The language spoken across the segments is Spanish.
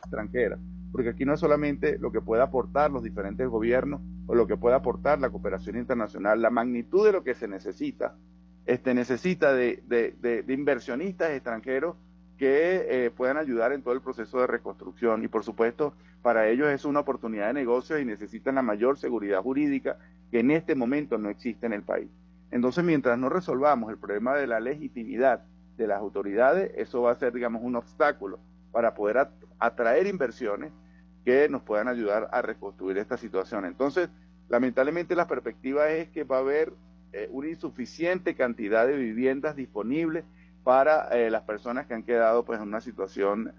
extranjera, porque aquí no es solamente lo que puede aportar los diferentes gobiernos o lo que puede aportar la cooperación internacional, la magnitud de lo que se necesita, necesita de inversionistas extranjeros que puedan ayudar en todo el proceso de reconstrucción, y por supuesto para ellos es una oportunidad de negocio y necesitan la mayor seguridad jurídica que en este momento no existe en el país. Entonces, mientras no resolvamos el problema de la legitimidad de las autoridades, eso va a ser, digamos, un obstáculo para poder atraer inversiones que nos puedan ayudar a reconstruir esta situación. Entonces, lamentablemente la perspectiva es que va a haber una insuficiente cantidad de viviendas disponibles para las personas que han quedado pues en una situación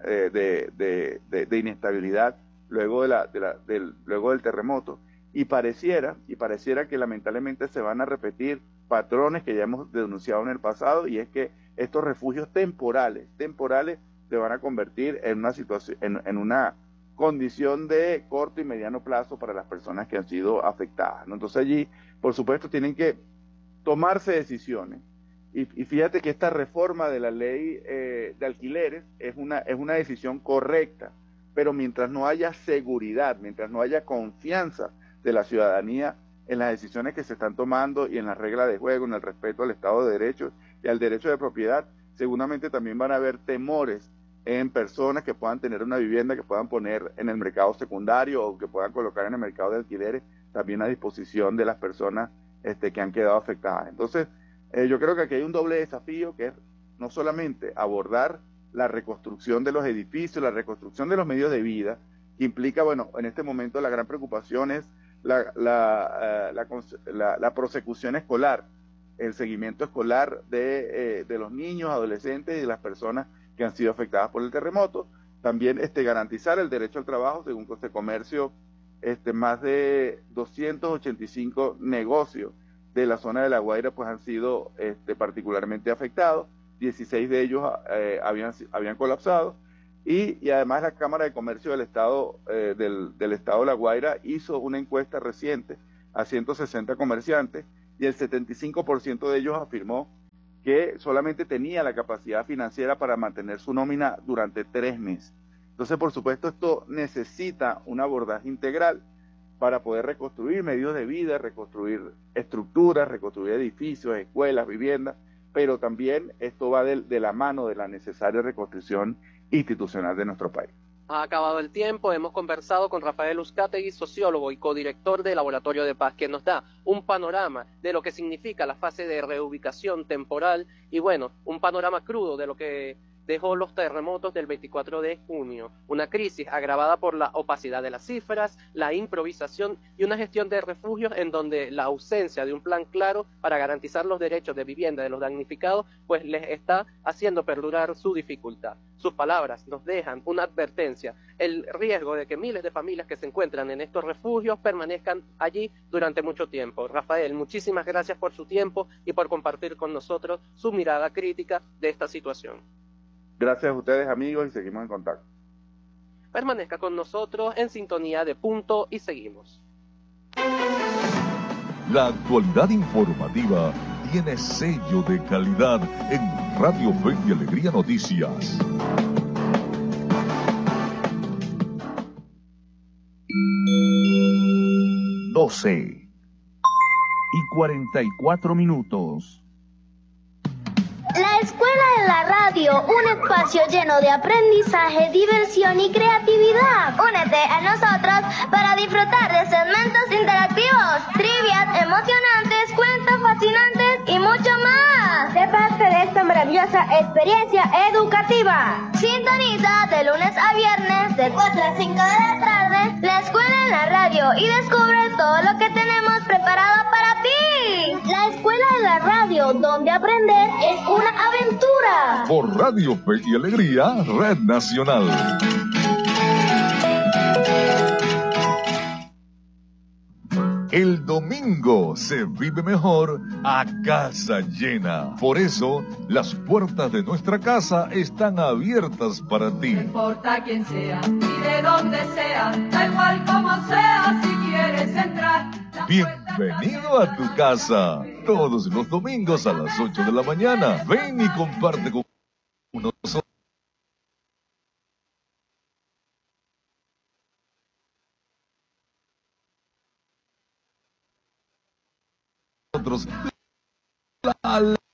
de inestabilidad luego luego del terremoto, y pareciera que lamentablemente se van a repetir patrones que ya hemos denunciado en el pasado, y es que estos refugios temporales se van a convertir en una situación, en una condición de corto y mediano plazo para las personas que han sido afectadas, ¿no? Entonces allí, por supuesto, tienen que tomarse decisiones. Y fíjate que esta reforma de la ley de alquileres es una decisión correcta, pero mientras no haya seguridad, mientras no haya confianza de la ciudadanía en las decisiones que se están tomando y en las reglas de juego, en el respeto al Estado de Derecho y al derecho de propiedad, seguramente también van a haber temores en personas que puedan tener una vivienda, que puedan poner en el mercado secundario o que puedan colocar en el mercado de alquileres también a disposición de las personas que han quedado afectadas. Entonces, yo creo que aquí hay un doble desafío, que es no solamente abordar la reconstrucción de los edificios, la reconstrucción de los medios de vida, que implica, bueno, en este momento la gran preocupación es la prosecución escolar, el seguimiento escolar de los niños, adolescentes y de las personas que han sido afectadas por el terremoto. También garantizar el derecho al trabajo. Según Comercio, más de 285 negocios de la zona de La Guaira pues han sido particularmente afectados. 16 de ellos habían colapsado, y además la Cámara de Comercio del Estado del Estado de La Guaira hizo una encuesta reciente a 160 comerciantes, y el 75% de ellos afirmó que solamente tenía la capacidad financiera para mantener su nómina durante 3 meses. Entonces, por supuesto, esto necesita un abordaje integral para poder reconstruir medios de vida, reconstruir estructuras, reconstruir edificios, escuelas, viviendas, pero también esto va de la mano de la necesaria reconstrucción institucional de nuestro país. Ha acabado el tiempo, hemos conversado con Rafael Uzcategui, sociólogo y codirector del Laboratorio de Paz, que nos da un panorama de lo que significa la fase de reubicación temporal y, bueno, un panorama crudo de lo que dejó los terremotos del 24 de junio, una crisis agravada por la opacidad de las cifras, la improvisación y una gestión de refugios en donde la ausencia de un plan claro para garantizar los derechos de vivienda de los damnificados pues les está haciendo perdurar su dificultad. Sus palabras nos dejan una advertencia, el riesgo de que miles de familias que se encuentran en estos refugios permanezcan allí durante mucho tiempo. Rafael, muchísimas gracias por su tiempo y por compartir con nosotros su mirada crítica de esta situación. Gracias a ustedes, amigos, y seguimos en contacto. Permanezca con nosotros en sintonía de Punto y Seguimos. La actualidad informativa tiene sello de calidad en Radio Fe y Alegría Noticias. (12:44). La Escuela de la Radio, un espacio lleno de aprendizaje, diversión y creatividad. Únete a nosotros para disfrutar de segmentos interactivos, trivias emocionantes, cuentos fascinantes y mucho más. Sé parte de esta maravillosa experiencia educativa. Sintoniza de lunes a viernes de 4 a 5 de la tarde la Escuela en la Radio y descubre todo lo que tenemos preparado para ti. La Escuela de la Radio, donde aprender es una aventura. Por Radio Fe y Alegría, Red Nacional. El domingo se vive mejor a casa llena. Por eso, las puertas de nuestra casa están abiertas para ti. No importa quién sea y de dónde sea, da igual como sea, si quieres entrar. Bienvenido a tu casa. Todos los domingos a las 8 de la mañana. Ven y comparte con nosotros. nosotros. La